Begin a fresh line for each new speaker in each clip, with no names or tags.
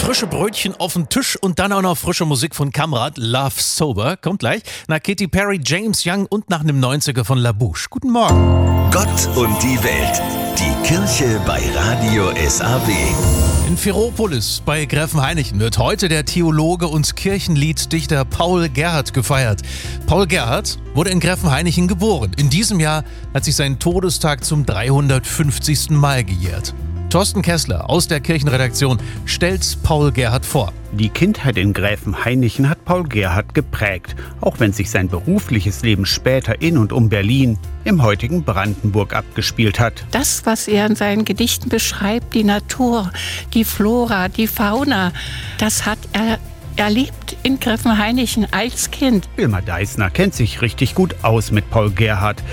Frische Brötchen auf den Tisch und dann auch noch frische Musik von Kamrat. Love Sober kommt gleich. Nach Katy Perry, James Young und nach einem 90er von La Bouche. Guten Morgen.
Gott und die Welt. Die Kirche bei Radio SAW.
In Ferropolis bei Gräfenhainichen wird heute der Theologe und Kirchenlieddichter Paul Gerhardt gefeiert. Paul Gerhardt wurde in Gräfenhainichen geboren. In diesem Jahr hat sich sein Todestag zum 350. Mal gejährt. Thorsten Kessler aus der Kirchenredaktion stellt Paul Gerhardt vor.
Die Kindheit in Gräfenhainichen hat Paul Gerhardt geprägt, auch wenn sich sein berufliches Leben später in und um Berlin, im heutigen Brandenburg, abgespielt hat.
Das, was er in seinen Gedichten beschreibt, die Natur, die Flora, die Fauna, das hat er erlebt in Gräfenhainichen als Kind.
Wilma Deissner kennt sich richtig gut aus mit Paul Gerhardt.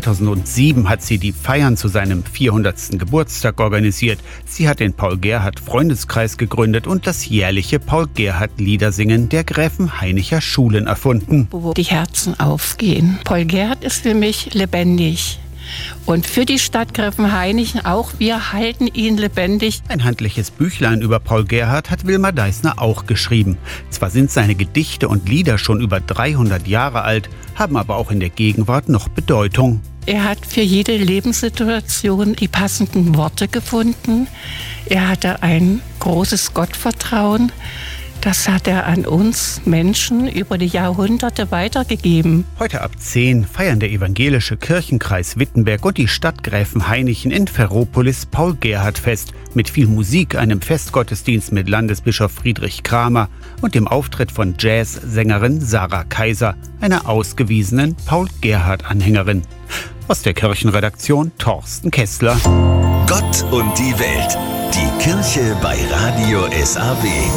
2007 hat sie die Feiern zu seinem 400. Geburtstag organisiert. Sie hat den Paul Gerhardt Freundeskreis gegründet und das jährliche Paul Gerhardt Liedersingen der Gräfenhainicher Schulen erfunden.
Wo die Herzen aufgehen. Paul Gerhardt ist für mich lebendig. Und für die Stadt Gräfenhainichen auch, wir halten ihn lebendig.
Ein handliches Büchlein über Paul Gerhardt hat Wilma Deissner auch geschrieben. Zwar sind seine Gedichte und Lieder schon über 300 Jahre alt, haben aber auch in der Gegenwart noch Bedeutung.
Er hat für jede Lebenssituation die passenden Worte gefunden. Er hatte ein großes Gottvertrauen. Das hat er an uns Menschen über die Jahrhunderte weitergegeben.
Heute ab 10 feiern der evangelische Kirchenkreis Wittenberg und die Stadt Gräfenhainichen in Ferropolis Paul Gerhardt Fest. Mit viel Musik, einem Festgottesdienst mit Landesbischof Friedrich Kramer und dem Auftritt von Jazzsängerin Sarah Kaiser, einer ausgewiesenen Paul Gerhardt-Anhängerin. Aus der Kirchenredaktion Thorsten Kessler.
Gott und die Welt. Die Kirche bei Radio SAW.